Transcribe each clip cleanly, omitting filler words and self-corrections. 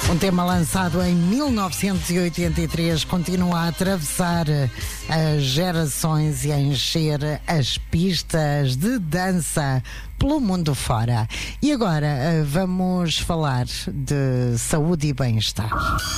Um tema lançado em 1983 continua a atravessar as gerações e a encher as pistas de dança pelo mundo fora. E agora vamos falar de saúde e bem-estar.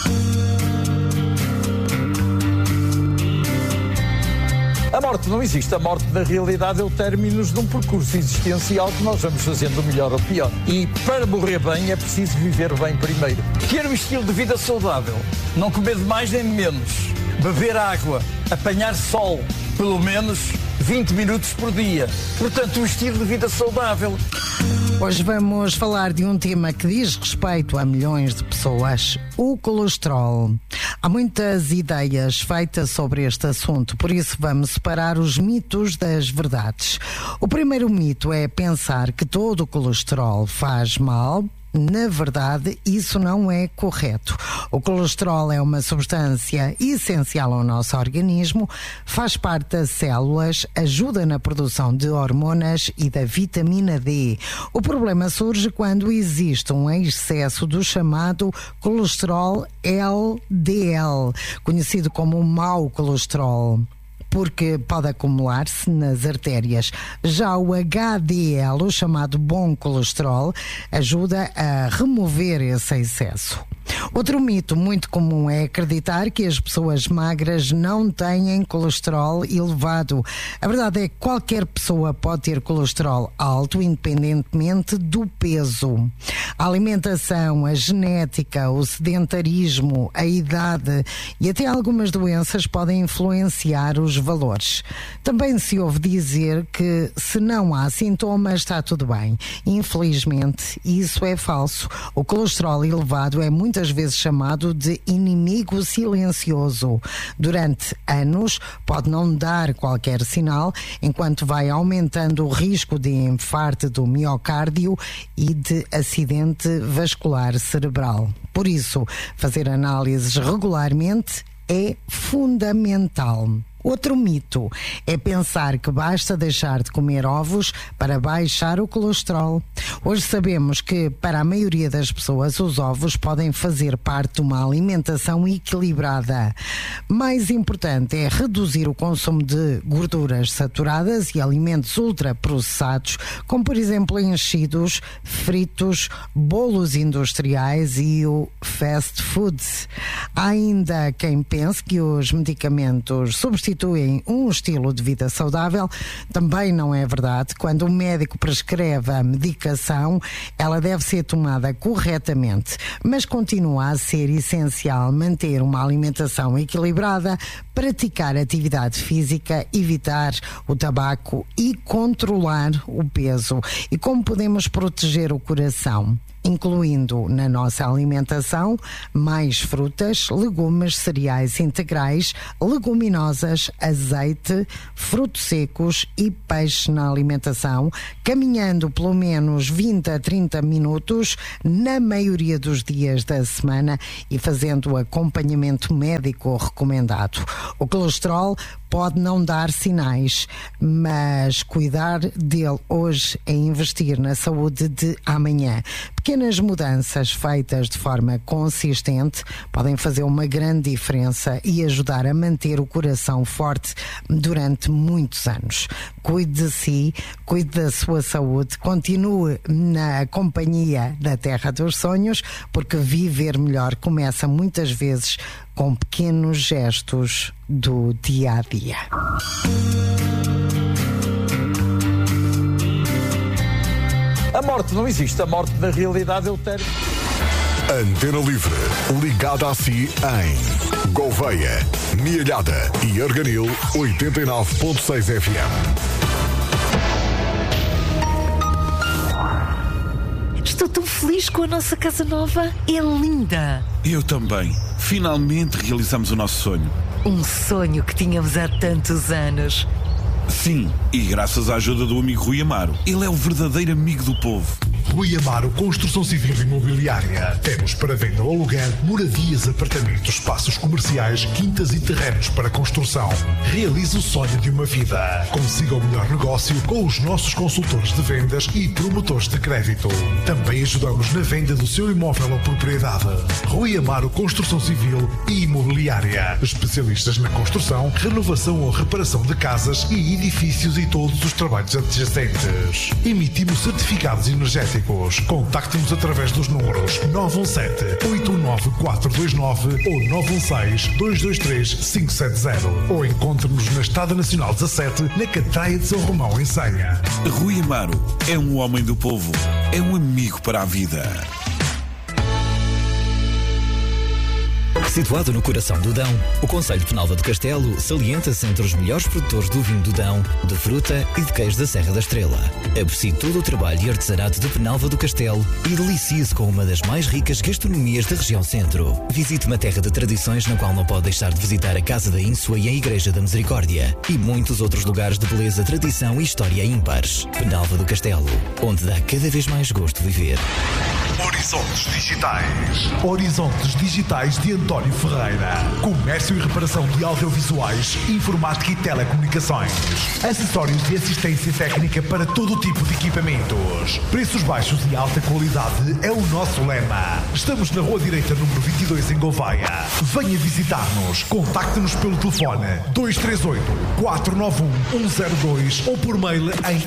A morte não existe. A morte, na realidade, é o término de um percurso existencial que nós vamos fazendo melhor ou pior. E para morrer bem é preciso viver bem primeiro. Ter um estilo de vida saudável, não comer de mais nem de menos, beber água, apanhar sol, pelo menos 20 minutos por dia. Portanto, um estilo de vida saudável. Hoje vamos falar de um tema que diz respeito a milhões de pessoas: o colesterol. Há muitas ideias feitas sobre este assunto, por isso vamos separar os mitos das verdades. O primeiro mito é pensar que todo o colesterol faz mal. Na verdade, isso não é correto. O colesterol é uma substância essencial ao nosso organismo, faz parte das células, ajuda na produção de hormonas e da vitamina D. O problema surge quando existe um excesso do chamado colesterol LDL, conhecido como mau colesterol, porque pode acumular-se nas artérias. Já o HDL, o chamado bom colesterol, ajuda a remover esse excesso. Outro mito muito comum é acreditar que as pessoas magras não têm colesterol elevado. A verdade é que qualquer pessoa pode ter colesterol alto, independentemente do peso. A alimentação, a genética, o sedentarismo, a idade e até algumas doenças podem influenciar os valores. Também se ouve dizer que se não há sintomas está tudo bem. Infelizmente, isso é falso. O colesterol elevado é muitas vezes chamado de inimigo silencioso. Durante anos pode não dar qualquer sinal, enquanto vai aumentando o risco de infarto do miocárdio e de acidente vascular cerebral. Por isso, fazer análises regularmente é fundamental. Outro mito é pensar que basta deixar de comer ovos para baixar o colesterol. Hoje sabemos que, para a maioria das pessoas, os ovos podem fazer parte de uma alimentação equilibrada. Mais importante é reduzir o consumo de gorduras saturadas e alimentos ultraprocessados, como por exemplo enchidos, fritos, bolos industriais e o fast food. Há ainda quem pense que os medicamentos substituem um estilo de vida saudável. Também não é verdade. Quando o médico prescreve a medicação, ela deve ser tomada corretamente, mas continua a ser essencial manter uma alimentação equilibrada, praticar atividade física, evitar o tabaco e controlar o peso. E como podemos proteger o coração? Incluindo na nossa alimentação mais frutas, legumes, cereais integrais, leguminosas, azeite, frutos secos e peixe na alimentação, caminhando pelo menos 20 a 30 minutos na maioria dos dias da semana e fazendo o acompanhamento médico recomendado. O colesterol pode não dar sinais, mas cuidar dele hoje é investir na saúde de amanhã. Pequenas mudanças feitas de forma consistente podem fazer uma grande diferença e ajudar a manter o coração forte durante muitos anos. Cuide de si, cuide da sua saúde, continue na companhia da Terra dos Sonhos, porque viver melhor começa muitas vezes com pequenos gestos do dia a dia. A morte não existe. A morte, na realidade, é o término. Antena Livre, ligada a si em Gouveia, Mielhada e Arganil 89.6 FM. Estou tão feliz com a nossa casa nova. É linda. Eu também. Finalmente realizamos o nosso sonho. Um sonho que tínhamos há tantos anos. Sim, e graças à ajuda do amigo Rui Amaro. Ele é o verdadeiro amigo do povo. Rui Amaro Construção Civil e Imobiliária. Temos para venda ou aluguer moradias, apartamentos, espaços comerciais, quintas e terrenos para construção. Realize o sonho de uma vida. Consiga o melhor negócio com os nossos consultores de vendas e promotores de crédito. Também ajudamos na venda do seu imóvel ou propriedade. Rui Amaro Construção Civil e Imobiliária. Especialistas na construção, renovação ou reparação de casas e edifícios e todos os trabalhos adjacentes. Emitimos certificados energéticos. Contacte-nos através dos números 917-819-429 ou 916-223-570 ou encontre-nos na Estrada Nacional 17, na Catraia de São Romão, em Senha. Rui Amaro é um homem do povo, é um amigo para a vida. Situado no coração do Dão, o concelho de Penalva do Castelo salienta-se entre os melhores produtores do vinho do Dão, de fruta e de queijo da Serra da Estrela. Aprecie todo o trabalho e artesanato de Penalva do Castelo e delicie-se com uma das mais ricas gastronomias da região centro. Visite uma terra de tradições na qual não pode deixar de visitar a Casa da Ínsua e a Igreja da Misericórdia e muitos outros lugares de beleza, tradição e história ímpares. Penalva do Castelo, onde dá cada vez mais gosto viver. Horizontes Digitais. Horizontes Digitais de António Ferreira. Comércio e reparação de audiovisuais, informática e telecomunicações. Acessórios de assistência técnica para todo tipo de equipamentos. Preços baixos e alta qualidade é o nosso lema. Estamos na Rua Direita, número 22, em Gouveia. Venha visitar-nos. Contacte-nos pelo telefone 238-491-102 ou por mail em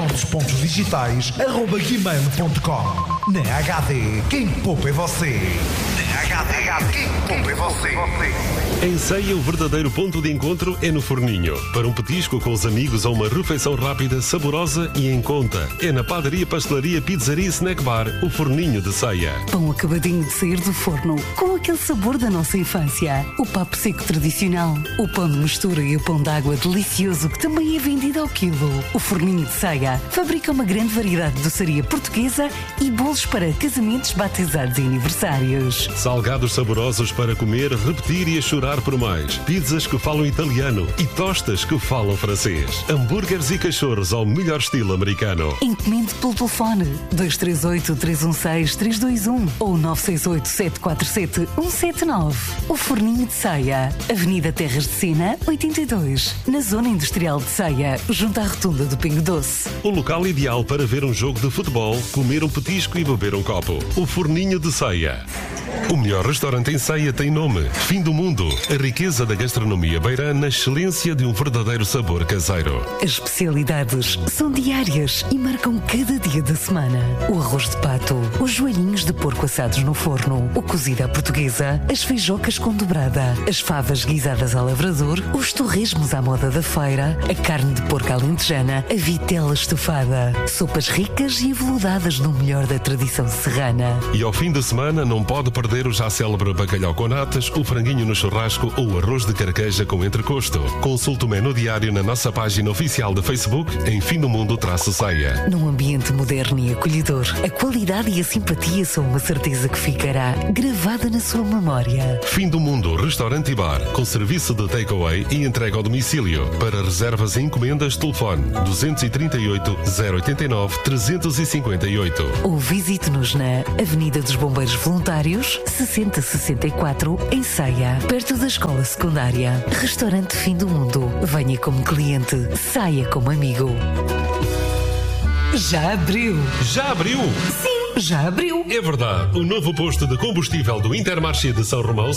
horizontes.digitais@gmail.com. Na HD, quem poupa é você. Na HD, quem poupa é você. Em Ceia, o verdadeiro ponto de encontro é no Forninho. Para um petisco com os amigos ou uma refeição rápida, saborosa e em conta. É na padaria, pastelaria, pizzaria e snack bar, o Forninho de Ceia. Pão acabadinho de sair do forno, com aquele sabor da nossa infância. O papo seco tradicional, o pão de mistura e o pão de água delicioso que também é vendido ao quilo. O Forninho de Ceia fabrica uma grande variedade de doçaria portuguesa e bolos para casamentos, batizados e aniversários. Salgados saborosos para comer, repetir e a chorar por mais. Pizzas que falam italiano e tostas que falam francês. Hambúrgueres e cachorros ao melhor estilo americano. Encomende pelo telefone 238-316-321 ou 968-747-179. O Forninho de Ceia, Avenida Terras de Sena, 82, na Zona Industrial de Ceia, junto à Rotunda do Pingo Doce. O local ideal para ver um jogo de futebol, comer um petisco e beber um copo. O Forninho de Ceia. O melhor restaurante em Ceia tem nome: Fim do Mundo. A riqueza da gastronomia beira na excelência de um verdadeiro sabor caseiro. As especialidades são diárias e marcam cada dia da semana. O arroz de pato, os joelhinhos de porco assados no forno, o cozido à portuguesa, as feijocas com dobrada, as favas guisadas ao lavrador, os torresmos à moda da feira, a carne de porco alentejana, a vitela estufada, sopas ricas e aveludadas no melhor da tradição serrana. E ao fim de semana não pode perder o já célebre bacalhau com natas, o franguinho no churrasco ou o arroz de carqueja com entrecosto. Consulte o menu diário na nossa página oficial de Facebook em Fim do Mundo-Ceia. Num ambiente moderno e acolhedor, a qualidade e a simpatia são uma certeza que ficará gravada na sua memória. Fim do Mundo, restaurante e bar, com serviço de takeaway e entrega ao domicílio. Para reservas e encomendas, telefone 238-089-358. Ou visite-nos na Avenida dos Bombeiros Voluntários, 6064, em Ceia, perto da escola secundária. Restaurante Fim do Mundo. Venha como cliente, saia como amigo. Já abriu? Já abriu? Sim, já abriu. É verdade. O novo posto de combustível do Intermarché de São Romão